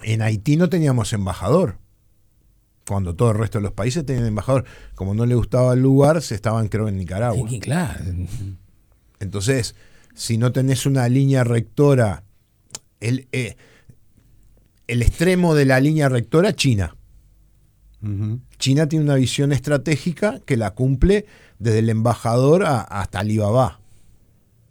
En Haití no teníamos embajador, cuando todo el resto de los países tenían embajador. Como no le gustaba el lugar, se estaban, creo, en Nicaragua. Sí, claro. Entonces, si no tenés una línea rectora, el extremo de la línea rectora, China. China tiene una visión estratégica que la cumple desde el embajador hasta Alibaba.